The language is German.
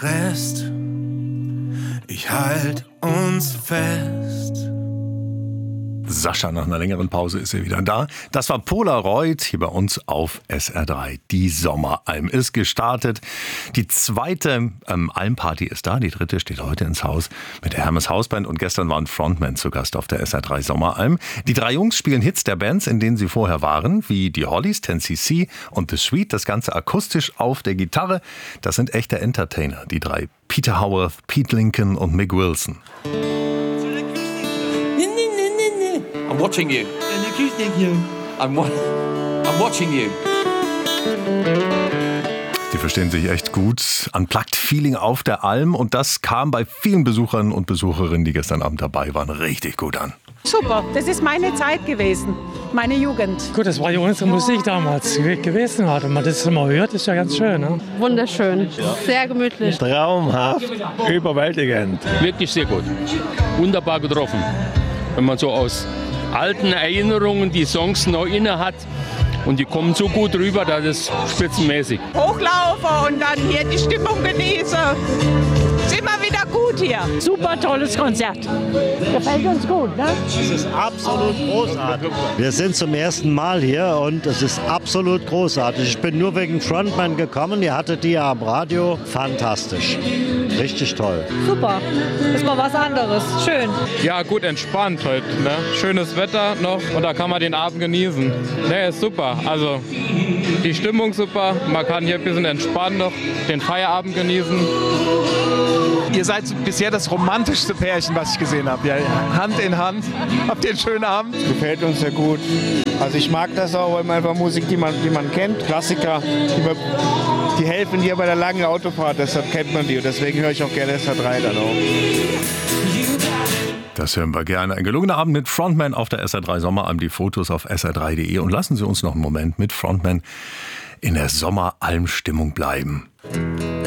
Rest. Ich halt uns fest. Sascha, nach einer längeren Pause ist er wieder da. Das war Polaroid hier bei uns auf SR3. Die Sommeralm ist gestartet. Die zweite Almparty ist da. Die dritte steht heute ins Haus mit der Hermes Hausband. Und gestern waren Frontmen zu Gast auf der SR3 Sommeralm. Die drei Jungs spielen Hits der Bands, in denen sie vorher waren, wie die Hollies, 10cc und The Sweet. Das Ganze akustisch auf der Gitarre. Das sind echte Entertainer, die drei. Peter Howarth, Pete Lincoln und Mick Wilson. I'm watching you. I'm watching you. Die verstehen sich echt gut. Unplugged Feeling auf der Alm. Und das kam bei vielen Besuchern und Besucherinnen, die gestern Abend dabei waren, richtig gut an. Super, das ist meine Zeit gewesen, meine Jugend. Gut, das war ja unsere Musik damals gewesen. Wenn man das mal hört, ist ja ganz schön. Ne? Wunderschön, sehr gemütlich. Traumhaft, überwältigend. Wirklich sehr gut. Wunderbar getroffen. Wenn man so aus alten Erinnerungen die Songs neu inne hat und die kommen so gut rüber, das ist spitzenmäßig. Hochlaufe und dann hier die Stimmung genieße. Ist immer wieder gut hier. Super tolles Konzert. Gefällt uns gut, ne? Es ist absolut großartig. Wir sind zum ersten Mal hier und es ist absolut großartig. Ich bin nur wegen Frontman gekommen. Ihr hattet die ja am Radio. Fantastisch. Richtig toll. Super, ist mal was anderes. Schön. Ja, gut entspannt heute. Ne? Schönes Wetter noch und da kann man den Abend genießen. Ne, ist super. Also die Stimmung super. Man kann hier ein bisschen entspannen noch, den Feierabend genießen. Ihr seid bisher das romantischste Pärchen, was ich gesehen habe. Ja, Hand in Hand. Habt ihr einen schönen Abend? Gefällt uns sehr gut. Also ich mag das auch, weil man einfach Musik, die man kennt, Klassiker, die helfen dir bei der langen Autofahrt, deshalb kennt man die und deswegen höre ich auch gerne SR3 dann auch. Das hören wir gerne. Ein gelungener Abend mit Frontman auf der SR3 Sommeralm. Die Fotos auf sr3.de und lassen Sie uns noch einen Moment mit Frontman in der Sommeralm-Stimmung bleiben.